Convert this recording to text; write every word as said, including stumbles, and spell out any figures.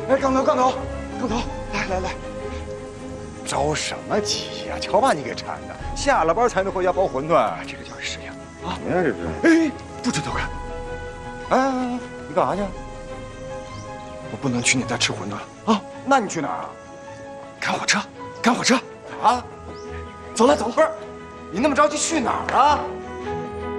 哎，杠头，杠头，杠头，来来来，着什么急呀？瞧把你给馋的，下了班才能回家包馄饨，这个叫食量啊！ 什么呀这是？ 哎，不准偷看！哎，你干啥去？我不能去你那吃馄饨了啊！那你去哪儿啊？赶火车，赶火车！啊！走了走了，不是，你那么着急去哪儿啊？